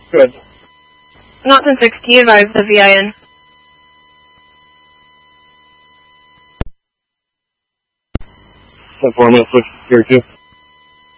Good. Not 1060, advise the VIN. I'm going to switch to tier 2.